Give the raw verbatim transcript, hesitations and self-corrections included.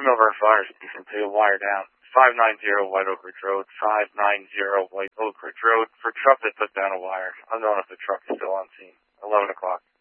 over a fire station, take a wire down. five ninety White Oak Ridge Road, five ninety White Oak Ridge Road. For truck that took down a wire. Unknown if the truck is still on scene. eleven o'clock.